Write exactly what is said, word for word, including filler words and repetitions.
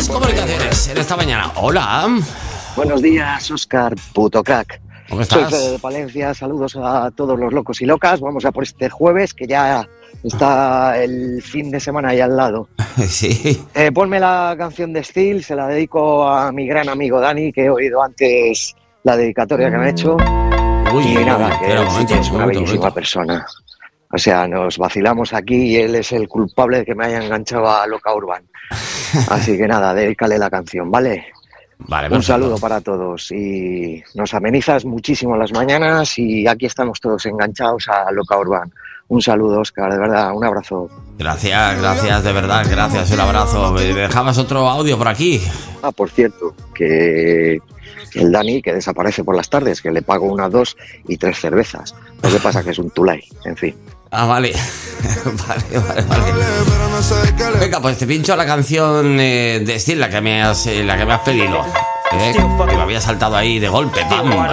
comunicaciones en esta mañana. Hola. Buenos días, Óscar, puto crack. ¿Cómo estás? Soy Fede de Palencia, saludos a todos los locos y locas. Vamos a por este jueves, que ya está el fin de semana ahí al lado. Sí. Eh, ponme la canción de Steel, se la dedico a mi gran amigo Dani, que he oído antes la dedicatoria que me ha hecho. Uy, y uy, nada, uy, que espera él un sí momento, que es un una momento, un bellísima momento. persona. O sea, nos vacilamos aquí y él es el culpable de que me haya enganchado a Loca Urban. Así que nada, dedícale la canción, ¿vale? Vale, Un perfecto. saludo para todos y nos amenizas muchísimo las mañanas y aquí estamos todos enganchados a Loca Urban. Un saludo, Óscar, de verdad, un abrazo. Gracias, gracias, de verdad, gracias, un abrazo. ¿Me dejabas otro audio por aquí? Ah, por cierto, que el Dani, que desaparece por las tardes, que le pago unas dos y tres cervezas. Lo que pasa que es un tulay, en fin. Ah, vale. Vale, vale, vale. Venga, pues te pincho la canción eh, de Steel, la que me has, eh, la que me has pedido. Eh, que me había saltado ahí de golpe. ¡Pam!